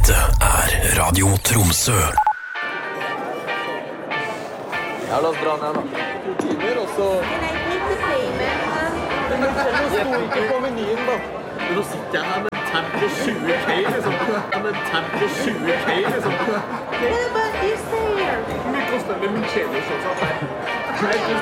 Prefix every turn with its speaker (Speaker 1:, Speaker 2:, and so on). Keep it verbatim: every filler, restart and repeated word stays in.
Speaker 1: Dette er Radio Tromsø.
Speaker 2: Ja, la oss dra ned da. To timer, og så... Men det sto ikke på menyen da. Men nå sitter jeg her med en tab på tjue K, liksom. Med en tab på tjue K, liksom. What about this here? Hvor mye koster det med min kjele, sånn?